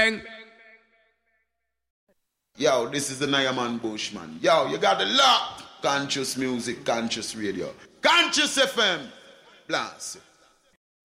bang. Yo, this is the Nyaman Bushman. Yo, you got the lock. Conscious music, conscious radio. Conscious FM. Blast.